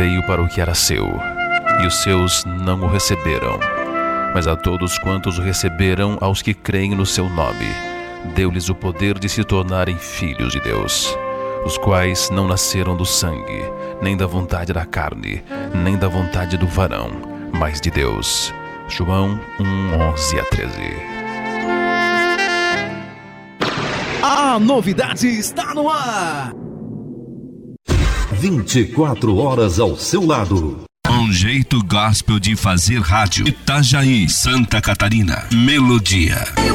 veio para o que era seu, e os seus não o receberam. Mas a todos quantos o receberam, aos que creem no seu nome, deu-lhes o poder de se tornarem filhos de Deus, os quais não nasceram do sangue, nem da vontade da carne, nem da vontade do varão, mas de Deus. João 1:11-13. A novidade está no ar. 24 horas ao seu lado. Um jeito gospel de fazer rádio. Itajaí, Santa Catarina. Melodia.